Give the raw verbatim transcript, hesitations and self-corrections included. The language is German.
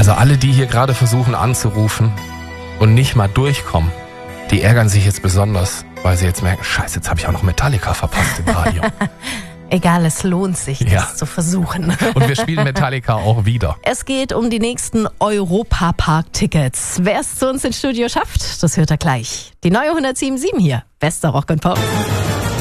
Also alle, die hier gerade versuchen anzurufen und nicht mal durchkommen, die ärgern sich jetzt besonders, weil sie jetzt merken, scheiße, jetzt habe ich auch noch Metallica verpasst im Radio. Egal, es lohnt sich, das Ja. zu versuchen. Und wir spielen Metallica auch wieder. Es geht um die nächsten Europa-Park-Tickets. Wer es zu uns ins Studio schafft, das hört er gleich. Die neue hundertsieben Komma sieben hier, bester Rock und Pop.